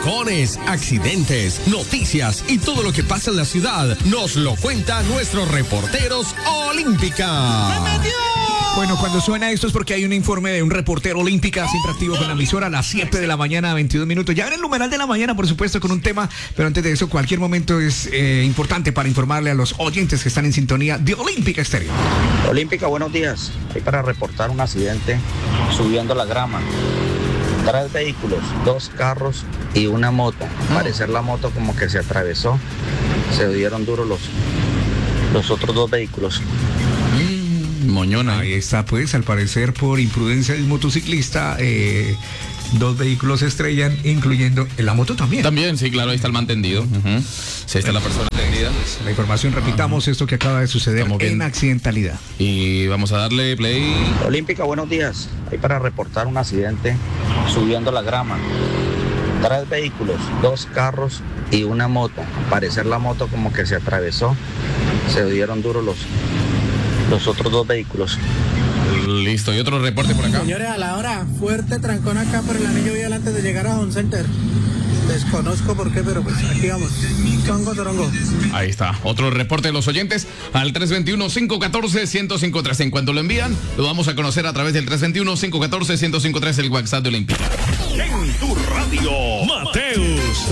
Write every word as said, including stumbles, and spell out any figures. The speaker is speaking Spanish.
trancones, accidentes, noticias y todo lo que pasa en la ciudad nos lo cuentan nuestros reporteros Olímpica. Bueno, cuando suena esto es porque hay un informe de un reportero Olímpica siempre activo con la emisora a las siete de la mañana, veintidós minutos. Ya en el numeral de la mañana, por supuesto, con un tema, pero antes de eso, cualquier momento es eh, importante para informarle a los oyentes que están en sintonía de Olímpica Estéreo. Olímpica, buenos días. Hay para reportar un accidente subiendo la grama. Tres vehículos, dos carros y una moto. Al parecer la moto como que se atravesó. Se dieron duro los, los otros dos vehículos. Moñona. Ahí está, pues, al parecer por imprudencia del motociclista, eh, dos vehículos se estrellan, incluyendo la moto también. También, sí, claro, ahí está el mantendido. Uh-huh. Sí, está la persona atendida. La información, repitamos, uh-huh. esto que acaba de suceder en accidentalidad. Y vamos a darle play. Olímpica, buenos días. Hay para reportar un accidente subiendo la grama. Tres vehículos, dos carros y una moto. Al parecer la moto como que se atravesó. Se dieron duro los... los otros dos vehículos. Listo, y otro reporte por acá. Señores, a la hora, fuerte trancón acá por el anillo vial antes de llegar a Home Center. Desconozco por qué, pero pues aquí vamos. Tongo, torongo. Ahí está, otro reporte de los oyentes al tres dos uno, cinco uno cuatro, uno cero cinco tres. En cuanto lo envían, lo vamos a conocer a través del tres dos uno, cinco uno cuatro, uno cero cinco tres, el WhatsApp de Olímpica. En tu radio, Mateus.